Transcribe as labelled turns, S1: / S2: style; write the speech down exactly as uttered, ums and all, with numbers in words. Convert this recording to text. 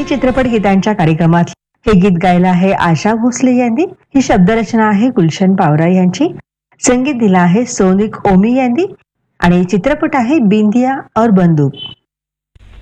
S1: मराठी चित्रपट गीतांच्या कार्यक्रमात हे गीत गायलं आहे आशा भोसले यांनी. ही शब्दरचना आहे गुलशन पावरा यांची. संगीत दिलं आहे सोनिक ओमी यांनी आणि चित्रपट आहे बिंदिया और बंदूक.